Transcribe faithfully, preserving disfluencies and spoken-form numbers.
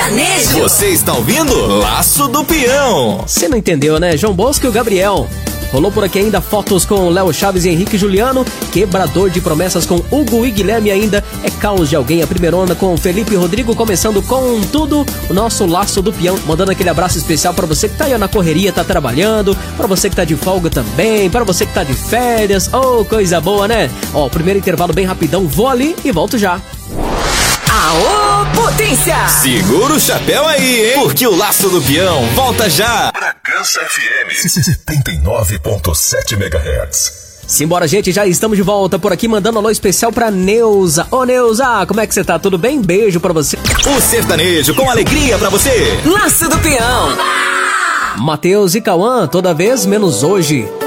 Sertanejo. Você está ouvindo Laço do Peão. Você não entendeu, né? João Bosco e o Gabriel. Rolou por aqui ainda fotos com Léo Chaves e Henrique Juliano. Quebrador de promessas com Hugo e Guilherme ainda. É Caos de Alguém, a primeira onda com Felipe e Rodrigo. Começando com tudo, o nosso Laço do Peão. Mandando aquele abraço especial pra você que tá aí na correria, tá trabalhando. Pra você que tá de folga também. Pra você que tá de férias. Oh, coisa boa, né? Ó, primeiro intervalo bem rapidão. Vou ali e volto já. Aô, potência! Segura o chapéu aí, hein? Porque o Laço do Peão volta já. Bragança F M setenta e nove ponto sete megahertz. Simbora, gente, já estamos de volta por aqui, mandando um alô especial pra Neuza. Ô, Neuza, como é que você tá? Tudo bem? Beijo pra você. O sertanejo com alegria pra você. Laço do Peão. Matheus e Cauã, toda vez menos hoje.